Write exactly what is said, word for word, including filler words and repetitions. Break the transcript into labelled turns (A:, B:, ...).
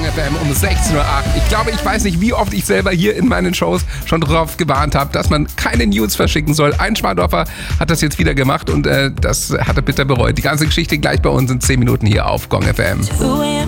A: F M um sechzehn Uhr acht. Ich glaube, ich weiß nicht, wie oft ich selber hier in meinen Shows schon drauf gewarnt habe, dass man keine News verschicken soll. Ein Schmarndorfer hat das jetzt wieder gemacht und äh, das hat er bitter bereut. Die ganze Geschichte gleich bei uns in zehn Minuten hier auf Gong F M.